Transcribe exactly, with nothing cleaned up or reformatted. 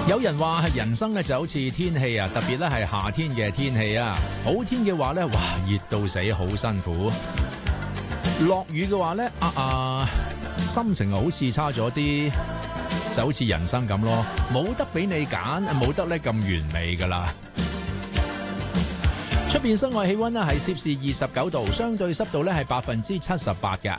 有人話係人生咧就好似天氣啊，特別咧係夏天嘅天氣啊。好天嘅話咧，哇熱到死，好辛苦；落雨嘅話咧，啊啊心情好似差咗啲，就好似人生咁咯，冇得俾你揀，冇得咧咁完美噶啦。出邊室外氣溫咧係攝氏二十九度，相對濕度咧係百分之七十八嘅。